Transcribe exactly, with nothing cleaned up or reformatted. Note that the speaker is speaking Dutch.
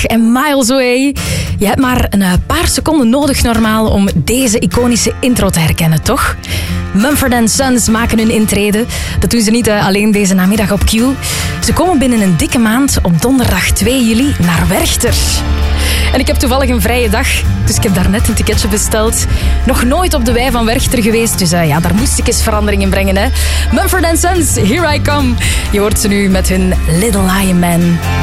En Miles Away. Je hebt maar een paar seconden nodig normaal om deze iconische intro te herkennen, toch? Mumford and Sons maken hun intrede. Dat doen ze niet alleen deze namiddag op Q. Ze komen binnen een dikke maand op donderdag twee juli naar Werchter. En ik heb toevallig een vrije dag, dus ik heb daar net een ticketje besteld. Nog nooit op de wei van Werchter geweest, dus uh, ja, daar moest ik eens verandering in brengen. Hè. Mumford and Sons, Here I Come. Je hoort ze nu met hun Little Lion Man.